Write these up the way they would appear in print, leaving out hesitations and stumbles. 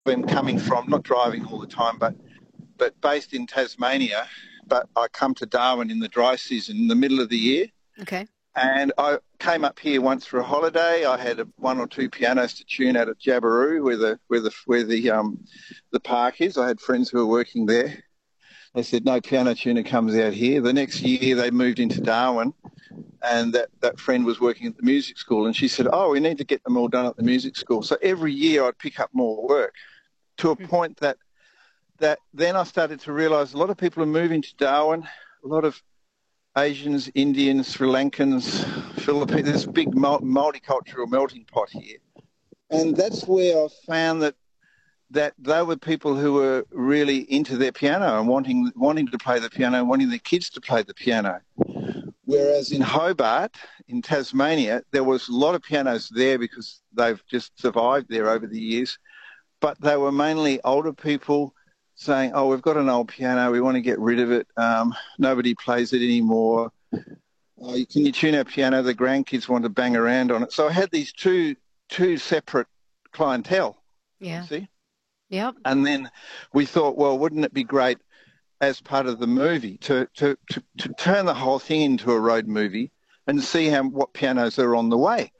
I'm coming from, not driving all the time, but based in Tasmania. But I come to Darwin in the dry season, in the middle of the year. Okay. And I came up here once for a holiday. I had one or two pianos to tune out at Jabiru, where the park is. I had friends who were working there. They said no piano tuner comes out here. The next year they moved into Darwin, and that friend was working at the music school, and she said, "Oh, we need to get them all done at the music school." So every year I'd pick up more work, to a point that then I started to realise a lot of people are moving to Darwin. A lot of Asians, Indians, Sri Lankans, Philippines. There's a big multicultural melting pot here. And that's where I found that they were people who were really into their piano and wanting to play the piano and wanting their kids to play the piano. Whereas in Hobart, in Tasmania, there was a lot of pianos there because they've just survived there over the years. But they were mainly older people saying, "Oh, we've got an old piano, we want to get rid of it. Nobody plays it anymore. Can you tune our piano? The grandkids want to bang around on it." So I had these two separate clientele. Yeah. See? Yep. And then we thought, well, wouldn't it be great as part of the movie to turn the whole thing into a road movie and see what pianos are on the way.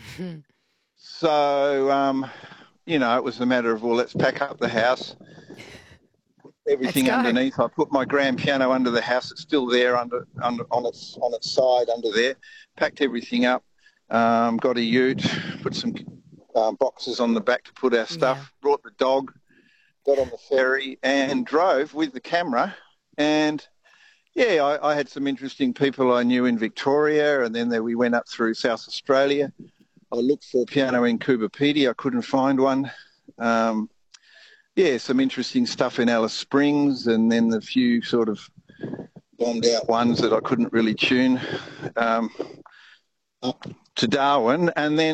So, it was a matter of, well, let's pack up the house, everything underneath. I put my grand piano under the house. It's still there on its side under there. Packed everything up. Got a ute. Put some boxes on the back to put our stuff. Yeah. Brought the dog. Got on the ferry and drove with the camera. And yeah, I had some interesting people I knew in Victoria, and then we went up through South Australia. I looked for a piano in Coober Pedy. I couldn't find one. Some interesting stuff in Alice Springs, and then the few sort of bombed out ones that I couldn't really tune up to Darwin, and then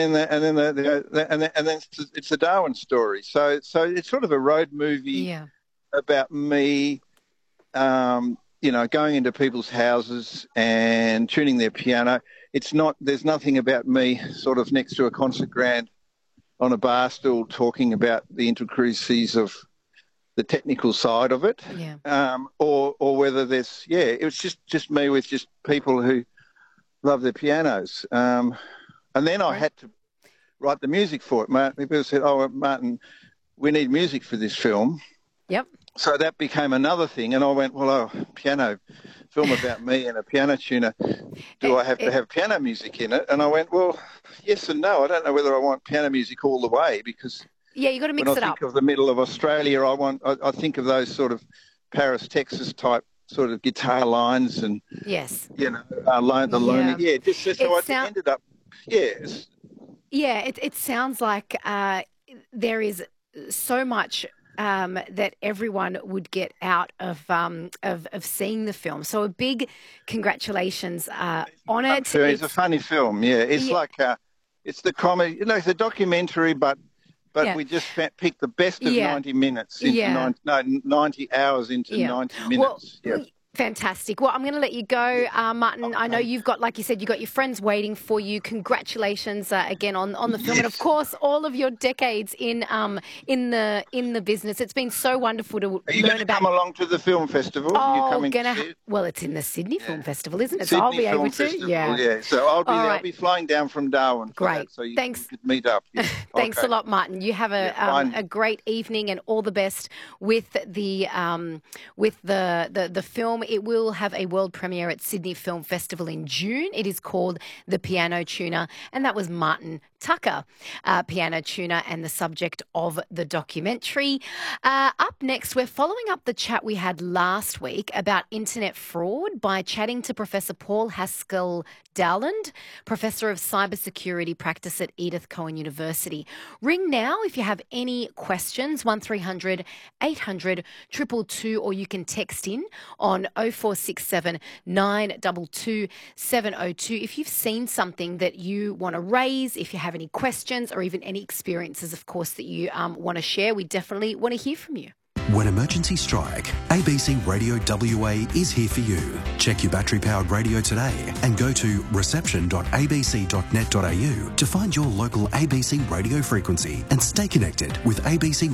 it's the Darwin story. So it's sort of a road movie about me, going into people's houses and tuning their piano. There's nothing about me sort of next to a concert ground on a bar stool talking about the intricacies of the technical side of it, or whether it was just me with just people who love their pianos. And then I had to write the music for it. People said, "Oh, Martin, we need music for this film." Yep. So that became another thing, and I went, "Well, piano film about me and a piano tuner. Do I have to have piano music in it?" And I went, "Well, yes and no. I don't know whether I want piano music all the way, because you got to mix it up. When I think of the middle of Australia, I think of those sort of Paris, Texas type sort of guitar lines, and ended up, yes. Yeah, it sounds like there is so much that everyone would get out of seeing the film. So a big congratulations on it. It's a funny film, yeah. It's like it's the comedy. It's a documentary, but we just picked the best of 90 minutes into 90 hours into 90 minutes. Well, fantastic. Well, I'm going to let you go, Martin. Okay. I know you've got, like you said, you've got your friends waiting for you. Congratulations again on the film, and of course all of your decades in the business. It's been so wonderful to learn about. Are you going to come along to the film festival? Well, it's in the Sydney Film Festival, isn't it? Sydney so I'll be Film able to. Festival, yeah. So I'll be flying down from Darwin. Great. So you Thanks. could meet up. Yeah. Thanks a lot, Martin. You have a great evening, and all the best with the film. It will have a world premiere at Sydney Film Festival in June. It is called The Piano Tuner, and that was Martin Tucker, piano tuner, and the subject of the documentary. Up next, we're following up the chat we had last week about internet fraud by chatting to Professor Paul Haskell Dowland, Professor of Cybersecurity Practice at Edith Cowan University. Ring now if you have any questions, 1300 800 222, or you can text in on 0467 922 702. If you've seen something that you want to raise, if you have any questions or even any experiences, of course, that you want to share, we definitely want to hear from you. When emergencies strike, ABC Radio WA is here for you. Check your battery-powered radio today and go to reception.abc.net.au to find your local ABC radio frequency and stay connected with ABC